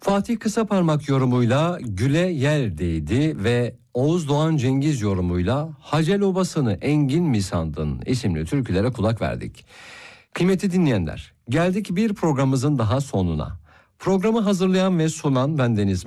Fatih Kısaparmak yorumuyla Güle Yer Değdi ve Oğuz Doğan Cengiz yorumuyla Hacel Obasını Engin mi sandın isimli türkülere kulak verdik. Kıymetli dinleyenler, geldik bir programımızın daha sonuna. Programı hazırlayan ve sunan bendeniz